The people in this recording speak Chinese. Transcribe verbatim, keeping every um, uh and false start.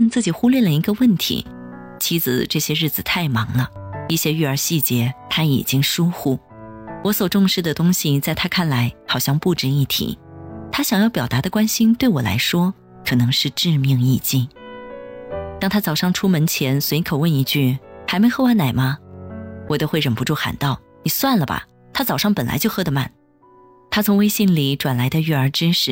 现自己忽略了一个问题，妻子这些日子太忙了，一些育儿细节他已经疏忽。我所重视的东西在他看来好像不值一提，他想要表达的关心对我来说可能是致命一击。当他早上出门前随口问一句还没喝完奶吗，我都会忍不住喊道，你算了吧，他早上本来就喝得慢。他从微信里转来的育儿知识